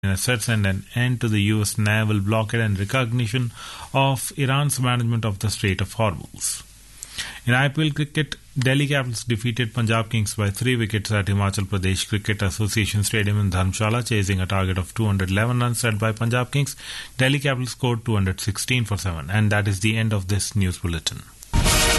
assets and an end to the U.S. naval blockade and recognition of Iran's management of the Strait of Hormuz. In IPL cricket, Delhi Capitals defeated Punjab Kings by 3 wickets at Himachal Pradesh Cricket Association Stadium in Dharamshala, chasing a target of 211 runs set by Punjab Kings. Delhi Capitals scored 216 for 7. And that is the end of this news bulletin.